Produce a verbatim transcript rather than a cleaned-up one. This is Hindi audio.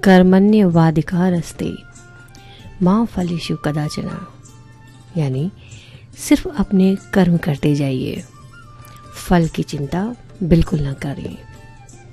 कर्मण्यवाधिकारस्ते मां फलेषु कदाचन, यानी सिर्फ अपने कर्म करते जाइए, फल की चिंता बिल्कुल न करें।